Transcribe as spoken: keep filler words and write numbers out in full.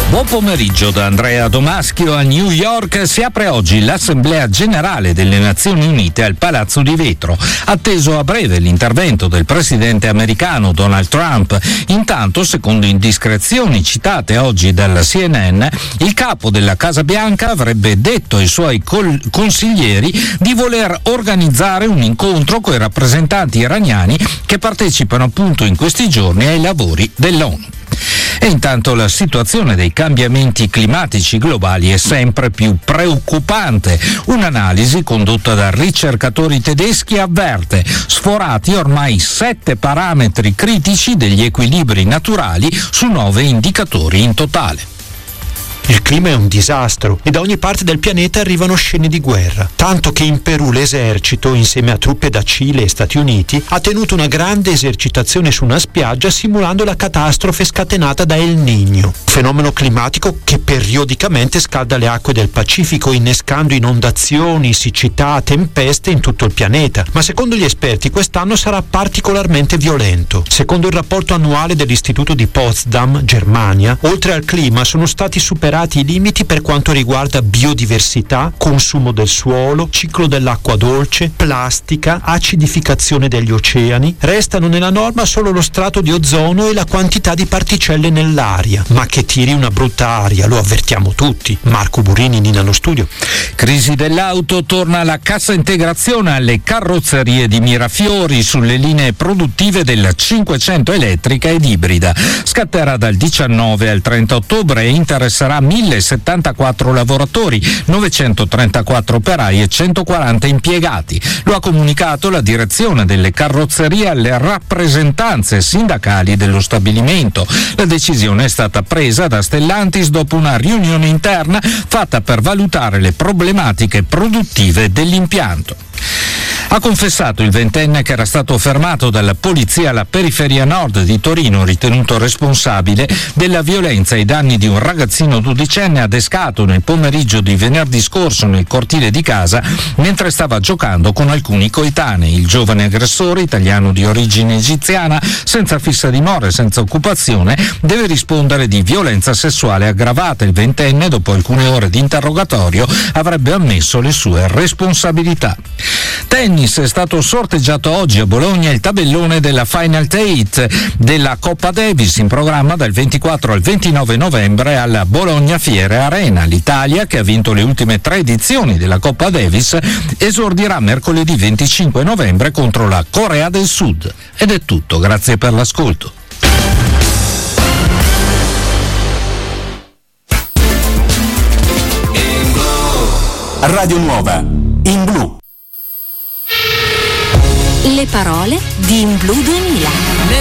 Buon pomeriggio da Andrea Domaschio. A New York si apre oggi l'Assemblea Generale delle Nazioni Unite al Palazzo di Vetro. Atteso a breve l'intervento del presidente americano Donald Trump. Intanto, secondo indiscrezioni citate oggi dalla C N N, il capo della Casa Bianca avrebbe detto ai suoi col- consiglieri di voler organizzare un incontro con i rappresentanti iraniani che partecipano appunto in questi giorni ai lavori dell'ONU. E intanto la situazione dei cambiamenti climatici globali è sempre più preoccupante. Un'analisi condotta da ricercatori tedeschi avverte sforati ormai sette parametri critici degli equilibri naturali su nove indicatori in totale. Il clima è un disastro e da ogni parte del pianeta arrivano scene di guerra, tanto che in Perù l'esercito, insieme a truppe da Cile e Stati Uniti, ha tenuto una grande esercitazione su una spiaggia simulando la catastrofe scatenata da El Niño, un fenomeno climatico che periodicamente scalda le acque del Pacifico, innescando inondazioni, siccità, tempeste in tutto il pianeta. Ma secondo gli esperti quest'anno sarà particolarmente violento. Secondo il rapporto annuale dell'Istituto di Potsdam, Germania, oltre al clima sono stati superati i limiti per quanto riguarda biodiversità, consumo del suolo, ciclo dell'acqua dolce, plastica, acidificazione degli oceani. Restano nella norma solo lo strato di ozono e la quantità di particelle nell'aria. Ma che tiri una brutta aria, lo avvertiamo tutti. Marco Burini, Nina allo studio. Crisi dell'auto, torna la cassa integrazione alle carrozzerie di Mirafiori sulle linee produttive della cinquecento elettrica ed ibrida. Scatterà dal diciannove al trenta ottobre e interesserà millesettantaquattro lavoratori, novecentotrentaquattro operai e centoquaranta impiegati. Lo ha comunicato la direzione delle carrozzerie alle rappresentanze sindacali dello stabilimento. La decisione è stata presa da Stellantis dopo una riunione interna fatta per valutare le problematiche produttive dell'impianto. Ha confessato il ventenne che era stato fermato dalla polizia alla periferia nord di Torino, ritenuto responsabile della violenza ai danni di un ragazzino dodicenne adescato nel pomeriggio di venerdì scorso nel cortile di casa mentre stava giocando con alcuni coetanei. Il giovane aggressore, italiano di origine egiziana, senza fissa dimora e senza occupazione, deve rispondere di violenza sessuale aggravata. Il ventenne, dopo alcune ore di interrogatorio, avrebbe ammesso le sue responsabilità. Tennis, è stato sorteggiato oggi a Bologna il tabellone della Final Eight della Coppa Davis, in programma dal ventiquattro al ventinove novembre alla Bologna Fiere Arena. L'Italia, che ha vinto le ultime tre edizioni della Coppa Davis, esordirà mercoledì venticinque novembre contro la Corea del Sud. Ed è tutto, grazie per l'ascolto. Radio Nuova, in blu. Le parole di In Blu duemila.